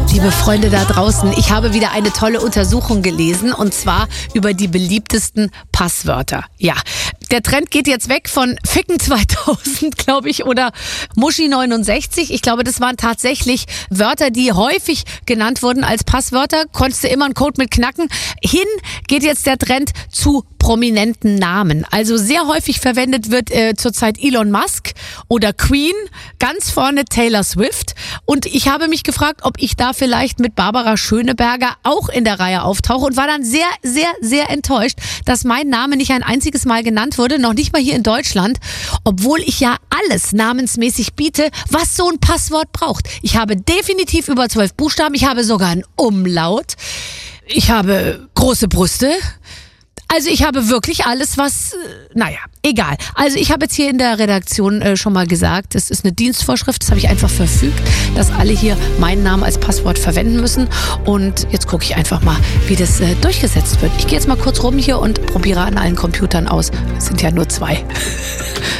Liebe Freunde da draußen, ich habe wieder eine tolle Untersuchung gelesen und zwar über die beliebtesten Passwörter. Ja, der Trend geht jetzt weg von Ficken 2000, glaube ich, oder Muschi 69. Ich glaube, das waren tatsächlich Wörter, die häufig genannt wurden als Passwörter. Konntest du immer einen Code mit knacken. Hin geht jetzt der Trend zu prominenten Namen. Also sehr häufig verwendet wird zurzeit Elon Musk oder Queen, ganz vorne Taylor Swift. Und ich habe mich gefragt, ob ich da vielleicht mit Barbara Schöneberger auch in der Reihe auftauche und war dann sehr, sehr, sehr enttäuscht, dass mein Name nicht ein einziges Mal genannt wurde, noch nicht mal hier in Deutschland, obwohl ich ja alles namensmäßig biete, was so ein Passwort braucht. Ich habe definitiv über 12 Buchstaben, ich habe sogar einen Umlaut, ich habe große Brüste. Also ich habe wirklich alles, was, naja, egal. Also ich habe jetzt hier in der Redaktion schon mal gesagt, das ist eine Dienstvorschrift, das habe ich einfach verfügt, dass alle hier meinen Namen als Passwort verwenden müssen. Und jetzt gucke ich einfach mal, wie das durchgesetzt wird. Ich gehe jetzt mal kurz rum hier und probiere an allen Computern aus. Es sind ja nur 2.